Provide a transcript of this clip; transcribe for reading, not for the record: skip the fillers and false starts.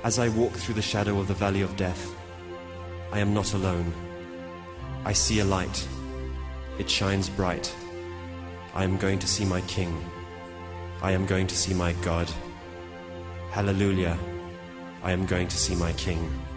As I walk through the shadow of the valley of death, I am not alone. I see a light. It shines bright. I am going to see my King. I am going to see my God. Hallelujah. I am going to see my King.